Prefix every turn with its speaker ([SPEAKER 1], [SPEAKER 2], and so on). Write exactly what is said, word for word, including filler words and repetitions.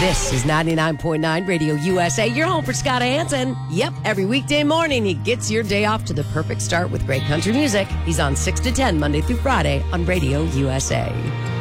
[SPEAKER 1] This is ninety-nine point nine Radio U S A, your home for Scott Hansen. Yep, every weekday morning he gets your day off to the perfect start with great country music. He's on six to ten Monday through Friday on Radio U S A.